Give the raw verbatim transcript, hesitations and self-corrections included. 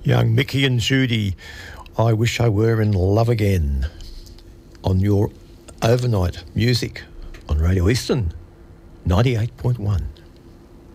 Young Mickey and Judy, I Wish I Were in Love Again, on your overnight music on Radio Eastern ninety-eight point one.